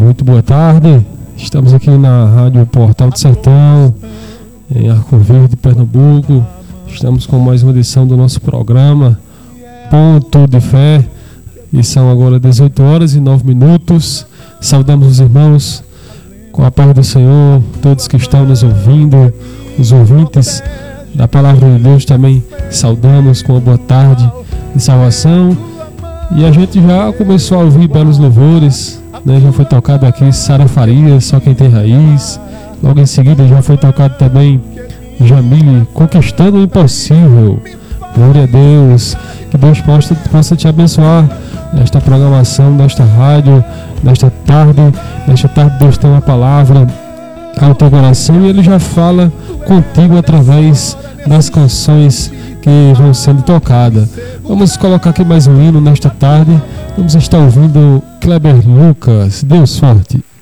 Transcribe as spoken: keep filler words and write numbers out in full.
Muito boa tarde, estamos aqui na Rádio Portal do Sertão, em Arco Verde, Pernambuco. Estamos com mais uma edição do nosso programa Ponto de Fé, e são agora dezoito horas e nove minutos. Saudamos os irmãos com a paz do Senhor, todos que estão nos ouvindo, os ouvintes da Palavra de Deus também saudamos com uma boa tarde de salvação. E a gente já começou a ouvir belos louvores, né? Já foi tocado aqui Sara Farias, Só Quem Tem Raiz. Logo em seguida já foi tocado também Jamile, Conquistando o Impossível. Glória a Deus, que Deus possa, possa te abençoar nesta programação, nesta rádio, nesta tarde. Nesta tarde Deus tem uma palavra ao teu coração e Ele já fala contigo através das canções que vão sendo tocadas. Vamos colocar aqui mais um hino nesta tarde. Vamos estar ouvindo Kleber Lucas, Deus Forte.